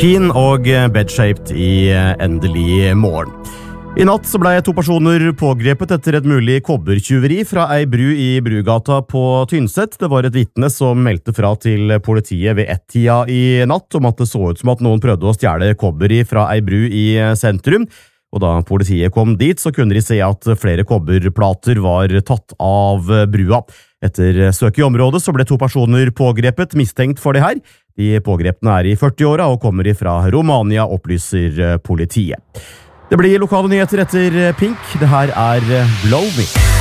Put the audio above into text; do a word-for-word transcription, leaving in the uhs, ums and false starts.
Keen og Bed-Shaped i Endelig morgen. I natt så ble to personer pågrepet etter et mulig kobbertjuveri fra ei bru i Brugata på Tynset. Det var et vitne som meldte fra til politiet ved ett-tida i natt om at det så ut som at noen prøvde å stjele kobber fra ei bru i sentrum. Og da politiet kom dit, så kunne de se at flere kobberplater var tatt av brua. Etter søk i området så ble to personer pågrepet, mistenkt for det her. De pågrepne er i førti-åra og kommer fra Romania, opplyser politiet. Det blir lokale nyheter etter Pink. Det her er Blow Me.